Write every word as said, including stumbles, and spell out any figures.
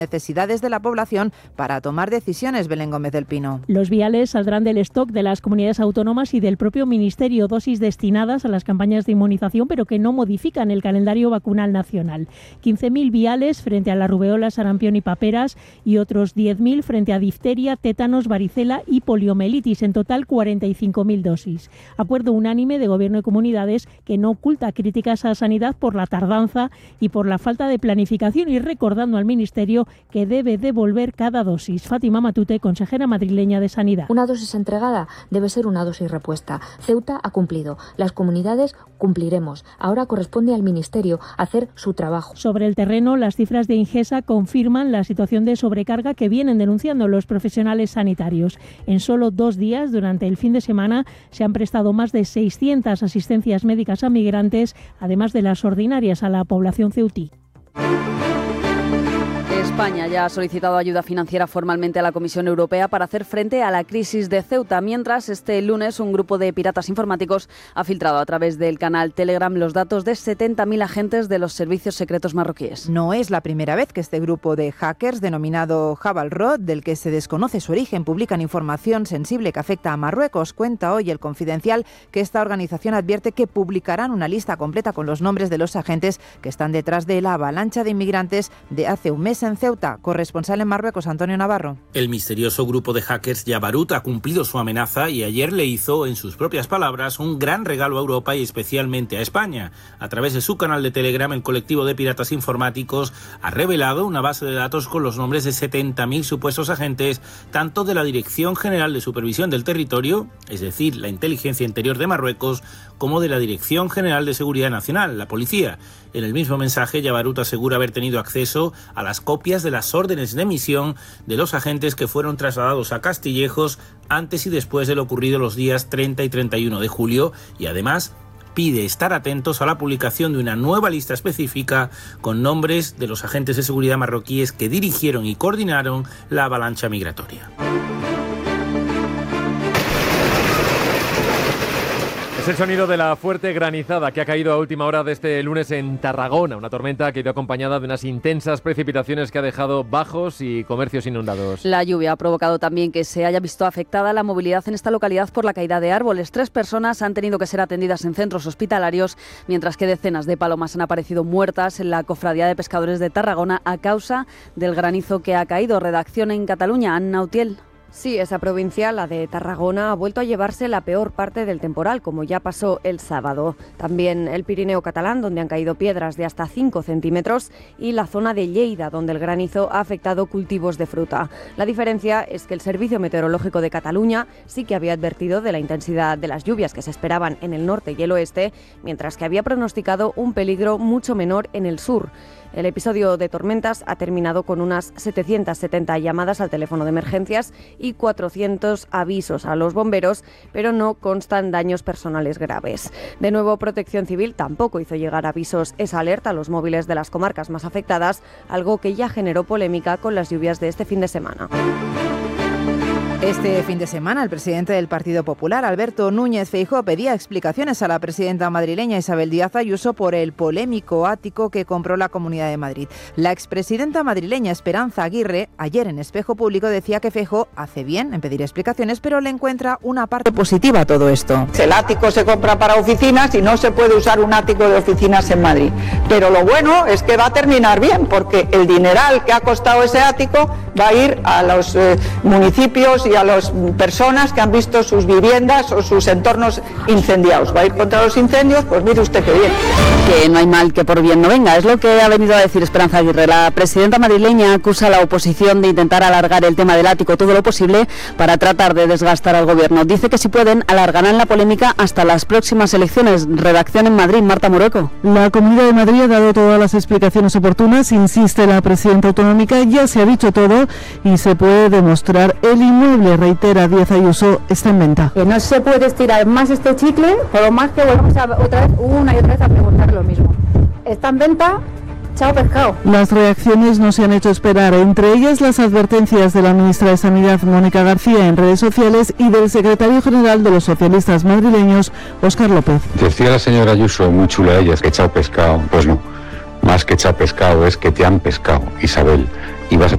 necesidades de la población para tomar decisiones. Belén Gómez del Pino. Los viales saldrán del stock de las comunidades autónomas y del propio Ministerio, dosis destinadas a las campañas de inmunización, pero que no modifican el calendario vacunal nacional. quince mil viales frente a la rubeola, sarampión y paperas y otros diez mil frente a difteria, tétanos, varicela y poliomielitis. En total, cuarenta y cinco mil dosis. Acuerdo unánime de Gobierno y comunidades que no oculta críticas a Sanidad por la tardanza y por la falta de planificación, y recordando al Ministerio que debe devolver cada dosis. Fátima Matute, consejera madrileña de Sanidad. Una dosis entregada debe ser una dosis repuesta. Ceuta ha cumplido. Las comunidades cumpliremos. Ahora corresponde al Ministerio hacer su trabajo. Sobre el terreno, las cifras de Ingesa confirman la situación de sobrecarga que vienen denunciando los profesionales sanitarios. En solo dos días, durante el fin de semana, se han prestado más de seiscientas asistencias médicas a migrantes, además de las ordinarias a la población ceutí. España ya ha solicitado ayuda financiera formalmente a la Comisión Europea para hacer frente a la crisis de Ceuta, mientras este lunes un grupo de piratas informáticos ha filtrado a través del canal Telegram los datos de setenta mil agentes de los servicios secretos marroquíes. No es la primera vez que este grupo de hackers, denominado Jabal Rod, del que se desconoce su origen, publican información sensible que afecta a Marruecos. Cuenta hoy El Confidencial que esta organización advierte que publicarán una lista completa con los nombres de los agentes que están detrás de la avalancha de inmigrantes de hace un mes en Ceuta. Corresponsal en Marruecos, Antonio Navarro. El misterioso grupo de hackers Jabarut ha cumplido su amenaza y ayer le hizo, en sus propias palabras, un gran regalo a Europa y especialmente a España. A través de su canal de Telegram, el colectivo de piratas informáticos ha revelado una base de datos con los nombres de setenta mil supuestos agentes, tanto de la Dirección General de Supervisión del Territorio, es decir, la Inteligencia Interior de Marruecos, como de la Dirección General de Seguridad Nacional, la Policía. En el mismo mensaje, Jabarut asegura haber tenido acceso a las copias de las órdenes de emisión de los agentes que fueron trasladados a Castillejos antes y después de lo ocurrido los días treinta y treinta y uno de julio, y además pide estar atentos a la publicación de una nueva lista específica con nombres de los agentes de seguridad marroquíes que dirigieron y coordinaron la avalancha migratoria. Es el sonido de la fuerte granizada que ha caído a última hora de este lunes en Tarragona, una tormenta que ha ido acompañada de unas intensas precipitaciones que ha dejado bajos y comercios inundados. La lluvia ha provocado también que se haya visto afectada la movilidad en esta localidad por la caída de árboles. Tres personas han tenido que ser atendidas en centros hospitalarios, mientras que decenas de palomas han aparecido muertas en la Cofradía de Pescadores de Tarragona a causa del granizo que ha caído. Redacción en Cataluña, Anna Utiel. Sí, esa provincia, la de Tarragona, ha vuelto a llevarse la peor parte del temporal, como ya pasó el sábado. También el Pirineo catalán, donde han caído piedras de hasta cinco centímetros, y la zona de Lleida, donde el granizo ha afectado cultivos de fruta. La diferencia es que el Servicio Meteorológico de Cataluña sí que había advertido de la intensidad de las lluvias que se esperaban en el norte y el oeste, mientras que había pronosticado un peligro mucho menor en el sur. El episodio de tormentas ha terminado con unas setecientas setenta llamadas al teléfono de emergencias y cuatrocientos avisos a los bomberos, pero no constan daños personales graves. De nuevo, Protección Civil tampoco hizo llegar avisos esa alerta a los móviles de las comarcas más afectadas, algo que ya generó polémica con las lluvias de este fin de semana. Este fin de semana, el presidente del Partido Popular, Alberto Núñez Feijóo, pedía explicaciones a la presidenta madrileña Isabel Díaz Ayuso por el polémico ático que compró la Comunidad de Madrid. La expresidenta madrileña Esperanza Aguirre, ayer en Espejo Público, decía que Feijóo hace bien en pedir explicaciones, pero le encuentra una parte positiva a todo esto. El ático se compra para oficinas y no se puede usar un ático de oficinas en Madrid. Pero lo bueno es que va a terminar bien, porque el dineral que ha costado ese ático va a ir a los eh, municipios y a las personas que han visto sus viviendas o sus entornos incendiados. Va a ir contra los incendios, pues mire usted qué bien. Que no hay mal que por bien no venga, es lo que ha venido a decir Esperanza Aguirre. La presidenta madrileña acusa a la oposición de intentar alargar el tema del ático todo lo posible para tratar de desgastar al gobierno. Dice que si pueden, alargarán la polémica hasta las próximas elecciones. Redacción en Madrid, Marta Moreco. La Comunidad de Madrid ha dado todas las explicaciones oportunas, insiste la presidenta autonómica, ya se ha dicho todo y se puede demostrar. El inmueble, reitera Díaz Ayuso, está en venta. Que no se puede estirar más este chicle, por lo más que volvamos a otra vez, una y otra vez a preguntar lo mismo. Está en venta. Chao pescado. Las reacciones no se han hecho esperar, entre ellas las advertencias de la ministra de Sanidad, Mónica García, en redes sociales, y del secretario general de los socialistas madrileños, Óscar López. Decía la señora Ayuso, muy chula ella, es que chao pescado. Pues no, más que chao pescado es que te han pescado, Isabel. y vas a